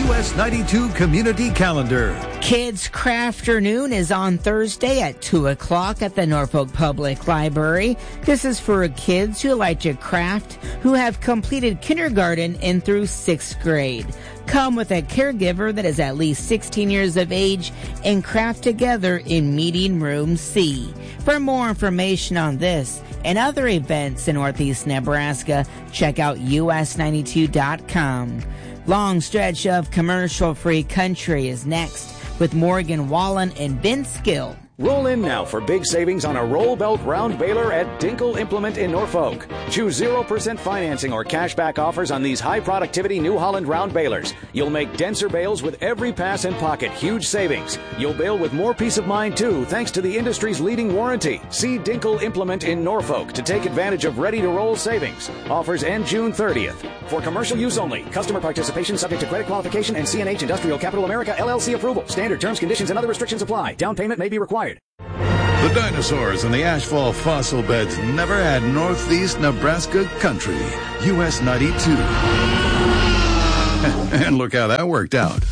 US 92 Community Calendar. Kids Crafternoon is on Thursday at 2 o'clock at the Norfolk Public Library. This is for kids who like to craft who have completed kindergarten and through 6th grade. Come with a caregiver that is at least 16 years of age and craft together in Meeting Room C. For more information on this and other events in Northeast Nebraska, check out us92.com. Long stretch of commercial-free country is next with Morgan Wallen and Vince Gill. Roll in now for big savings on a roll belt round baler at Dinkle Implement in Norfolk. Choose 0% financing or cashback offers on these high productivity New Holland round balers. You'll make denser bales with every pass and pocket. Huge savings. You'll bale with more peace of mind too, thanks to the industry's leading warranty. See Dinkle Implement in Norfolk to take advantage of ready to roll savings. Offers end June 30th. For commercial use only. Customer participation subject to credit qualification and CNH Industrial Capital America LLC approval. Standard terms, conditions, and other restrictions apply. Down payment may be required. The dinosaurs and the asphalt fossil beds never had Northeast Nebraska country. US 92. And look how that worked out.